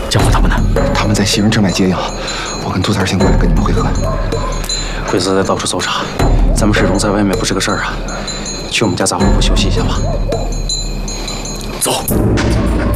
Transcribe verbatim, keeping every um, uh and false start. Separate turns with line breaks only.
江峰他们呢？
他们在西人正脉接应，我跟杜三先过来跟你们会合。
鬼子在到处搜查，咱们始终在外面不是个事儿啊。去我们家杂货铺休息一下吧。走。